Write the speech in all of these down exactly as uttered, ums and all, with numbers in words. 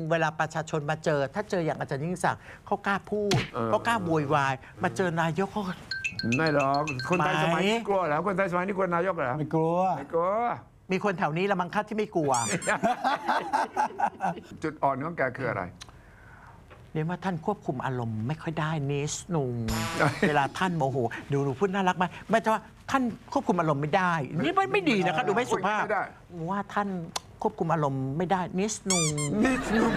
เวลาประชาชนมาเจอถ้าเจออย่างอาจารย์ยิ่งศักดิ์เขากล้าพูดเขากล้าโวยวายมาเจอนายกเขาไม่หรอกคนไทยสมัยนี้กลัวเหรอคนไทยสมัยนี้กลัวนายกเหรอไม่กลัวไม่กลัวมีคนแถวนี้ละมั้งคะที่ไม่กลัวจุดอ่อนของแกคืออะไรเรียกว่าท่านควบคุมอารมณ์ไม่ค่อยได้นิสนุง เวลาท่านโมโหดูดูพูดน่ารักไหมไม่ใช่ว่าท่านควบคุมอารมณ์ไม่ได้นี่ไม่ไม่ดีนะครับดูไม่สุภาพว่าท่านควบคุมอารมณ์ไม่ได้นิสนุงนิสนุง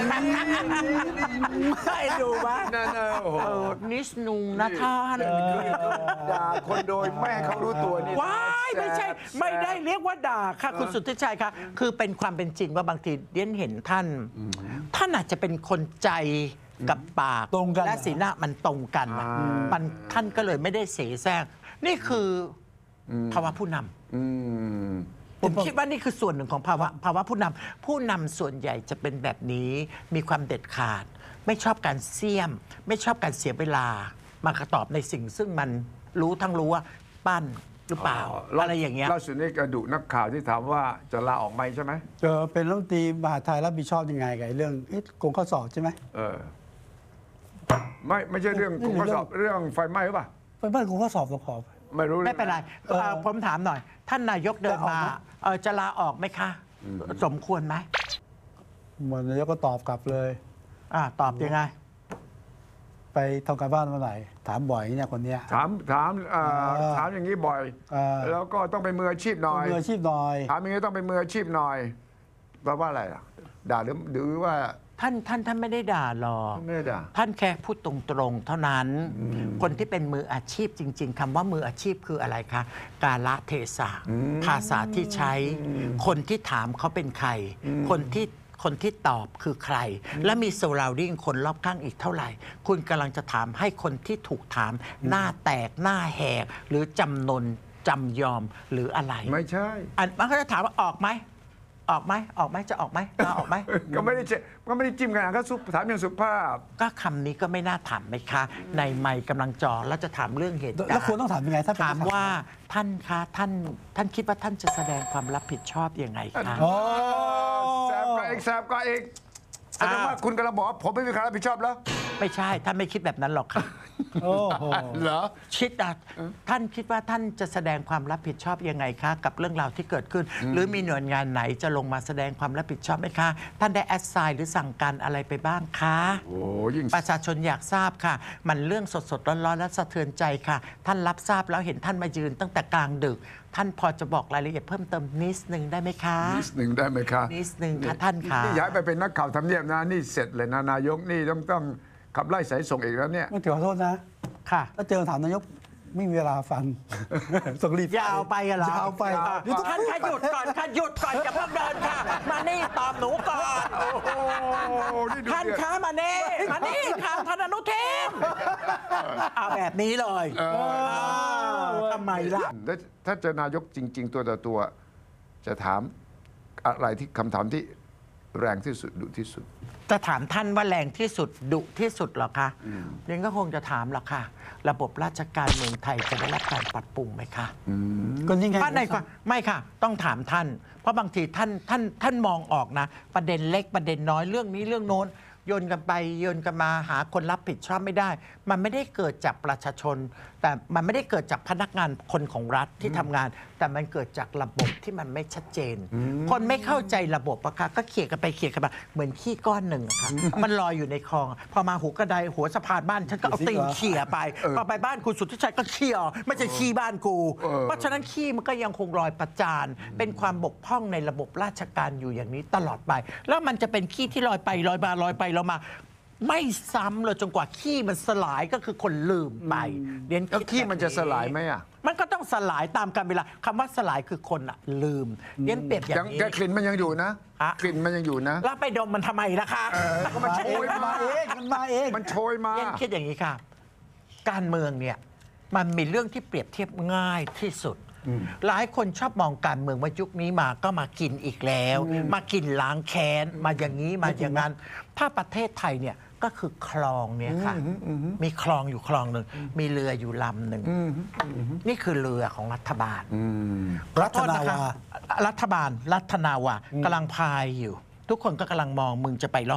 ให้ดูบ้างนั่นโอ้โหนิสนุงนะท่านด่าคนโดยแม่เขารู้ตัวนี่ว้ายไม่ใช่ไม่ได้เรียกว่าด่าค่ะคุณสุทธิชัยค่ะคือเป็นความเป็นจริงว่าบางทีเดียนเห็นท่านท่านอาจจะเป็นคนใจกับปากและสีหน้ามันตรงกันมันท่านก็เลยไม่ได้เสแสร้งนี่คือภาวะผู้นำผมคิดว่านี่คือส่วนหนึ่งของภาวะภาวะผู้นำผู้นำส่วนใหญ่จะเป็นแบบนี้มีความเด็ดขาดไม่ชอบการเสี่ยมไม่ชอบการเสียเวลามากระตอบในสิ่งซึ่งมันรู้ทั้งรู้ว่าปั้นหรือเปล่าอะไรอย่างเงี้ยล่าสุดนี้กระดุนักข่าวที่ถามว่าจะลาออกไหมใช่ไหมเออเป็นรัฐมนตรีมหาดไทยรับผิดชอบยังไงกับเรื่องโกงข้อสอบใช่ไหมเออไม่ไม่ใช่เรื่องโกงข้อสอบเรื่องไฟไหม้หรือเปล่าไฟไหม้โกงข้อสอบหรอขอไม่รู้ไม่เป็นไรผมถามหน่อยท่านนายกเดินมาเออจะลาออกไหมคะสมควรไหมมันนายกก็ตอบกลับเลยอ่าตอบยังไงไปทำการบ้านเมื่อไหร่ถามบ่อยเนี่ยคนเนี้ยถามถามถามอย่างนี้บ่อยแล้วก็ต้องเป็นมืออาชีพหน่อยมืออาชีพหน่อยถามอย่างนี้ต้องเป็นมืออาชีพหน่อยแปลว่าอะไรล่ะด่าหรือหรือว่าท่านท่านท่านไม่ได้ด่าหรอกไม่ได้ด่าท่านแค่พูดตรงๆเท่านั้นคนที่เป็นมืออาชีพจริงๆคำว่ามืออาชีพคืออะไรคะกาลเทศะภาษาที่ใช้คนที่ถามเขาเป็นใครคนที่คนที่ตอบคือใครและมีโซลาวดิ้งคนรอบข้างอีกเท่าไหร่คุณกำลังจะถามให้คนที่ถูกถามหน้าแตกหน้าแหกหรือจำนนจำยอมหรืออะไรไม่ใช่อันมันก็จะถามว่าออกไหมออกไหมออกไหมจะออกไหมลาออกไหมก็ไม่ได้เจก็ไม่ได้จิ้มกันก็ถามอย่างสุภาพก็คำนี้ก็ไม่น่าถามไหมคะในไมค์กำลังจ่อแล้วจะถามเรื่องเหตุการณ์แล้วควรต้องถามยังไงถ้าถามว่าท่านคะท่านท่านคิดว่าท่านจะแสดงความรับผิดชอบยังไงคะโอ้แซบก็เอกแซบก็เอกแสดงว่าคุณกำลังบอกว่าผมไม่มีความรับผิดชอบแล้วไม่ใช่ท่านไม่คิดแบบนั้นหรอกค่ะโอ้โหเหรอคิดอ่ะท่านคิดว่าท่านจะแสดงความรับผิดชอบยังไงคะกับเรื่องราวที่เกิดขึ้นหรือมีหน่วยงานไหนจะลงมาแสดงความรับผิดชอบไหมคะท่านได้แอดไซน์หรือสั่งการอะไรไปบ้างคะโอ้ยิ่งประชาชนอยากทราบค่ะมันเรื่องสดๆร้อนๆและสะเทือนใจค่ะท่านรับทราบแล้วเห็นท่านมายืนตั้งแต่กลางดึกท่านพอจะบอกรายละเอียดเพิ่มเติมนิดนึงได้ไหมคะนิดนึงได้ไหมคะนิดนึงค่ะท่านค่ะนี่ย้ายไปเป็นนักข่าวทำเนียบนะนี่เสร็จเลยนะนายกนี่ต้องต้องขับไล่สายส่งอีกแล้วเนี่ยไม่ถือขอโทษนะค่ะถ้าเจอถามนายกไม่มีเวลาฟังส่งรีบยาวไปเหรอยาวไปท่านขยุดก่อนขยุดก่อนอย่าเพิ่งเดินค่ะมานี่ตอบหนูก่อนท่านคะมานี่มานี่ค่ะท่านอนุทินเอาแบบนี้เลยทำไมล่ะถ้าเจอนายกจริงๆตัวต่อตัวจะถามอะไรที่คำถามที่แรงที่สุดดุที่สุดจะถามท่านว่าแรงที่สุดดุที่สุดหรอคะยังก็คงจะถามหรอกค่ะระบบราชการเมืองไทยจะได้รับการปรับปรุงไหมคะก็ยังไงไม่ค่ะไม่ค่ะต้องถามท่านเพราะบางทีท่านท่านท่านมองออกนะประเด็นเล็กประเด็นน้อยเรื่องนี้เรื่องโน้นโยนกันไปโยนกันมาหาคนรับผิดชอบไม่ได้มันไม่ได้เกิดจากประชาชนแต่มันไม่ได้เกิดจากพนักงานคนของรัฐที่ทำงานแต่มันเกิดจากระบบที่มันไม่ชัดเจนคนไม่เข้าใจระบบอะค่ะก็เขี่ยกันไปเขี่ยกันมาเหมือนขี้ก้อนหนึ่งอะค่ะมันลอยอยู่ในคลองพอมาหัวกระไดหัวสะพานบ้านฉันก็เอาตีนเขี่ยไปพอไปบ้านคุณสุทธิชัยก็เขี่ยไม่ใช่ขี้บ้านกูเพราะฉะนั้นขี้มันก็ยังคงลอยประจานเป็นความบกพร่องในระบบราชการอยู่อย่างนี้ตลอดไปแล้วมันจะเป็นขี้ที่ลอยไปลอยมาลอยไปลอยมาไม่ซ้ำเลยจนกว่าขี้มันสลายก็คือคนลืมไปเรียนขี้มันจะสลายไหมอ่ะมันก็ต้องสลายตามกาลเวลาคำว่าสลายคือคนอะลืมเรียนเปรียบอย่างนี้แต่กลิ่นมันยังอยู่นะกลิ่นมันยังอยู่นะแล้วไปดมมันทำไมล่ะคะมันโชยมาเองมันมาเองมันโชยมาเรียนคิดอย่างนี้ค่ะการเมืองเนี่ยมันมีเรื่องที่เปรียบเทียบง่ายที่สุดหลายคนชอบมองการเมืองว่ายุคนี้มาก็มากินอีกแล้วมากินล้างแค้นมาอย่างนี้มาอย่างนั้นถ้าประเทศไทยเนี่ยก็คือคลองเนี่ยค่ะมีคลองอยู่คลองหนึ่งมีเรืออยู่ลำหนึ่งนี่คือเรือของรัฐบาลรัฐนาวารัฐบาลรัฐนาวากำลังพายอยู่ทุกคนก็กำลังมองมึงจะไปรอด